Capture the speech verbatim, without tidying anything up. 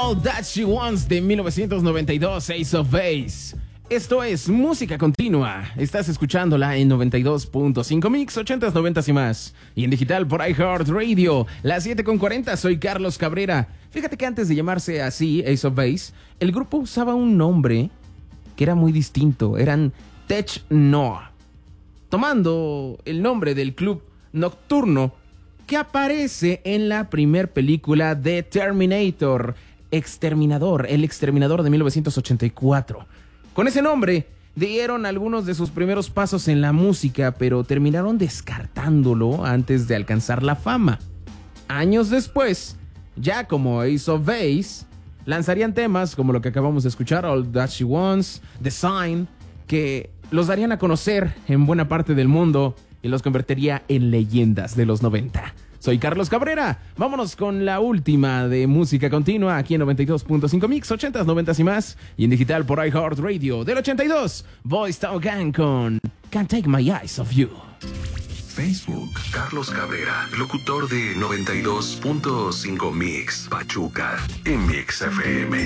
All That She Wants de mil novecientos noventa y dos, Ace of Base. Esto es música continua. Estás escuchándola en noventa y dos punto cinco Mix, ochentas, noventas y más. Y en digital por iHeartRadio. Las siete con cuarenta, soy Carlos Cabrera. Fíjate que antes de llamarse así, Ace of Base, el grupo usaba un nombre que era muy distinto. Eran Tech Noah, tomando el nombre del club nocturno que aparece en la primer película de Terminator, Exterminador, el Exterminador de mil novecientos ochenta y cuatro. Con ese nombre dieron algunos de sus primeros pasos en la música, pero terminaron descartándolo antes de alcanzar la fama. Años después, ya como Ace of Base, lanzarían temas como lo que acabamos de escuchar, All That She Wants, The Sign, que los darían a conocer en buena parte del mundo y los convertiría en leyendas de los noventa. Soy Carlos Cabrera. Vámonos con la última de música continua aquí en noventa y dos punto cinco Mix, ochentas, noventas y más. Y en digital por iHeartRadio del ochenta y dos, Boys Town Gang con Can't Take My Eyes Off You. Facebook, Carlos Cabrera, locutor de noventa y dos punto cinco Mix, Pachuca, en Mix F M.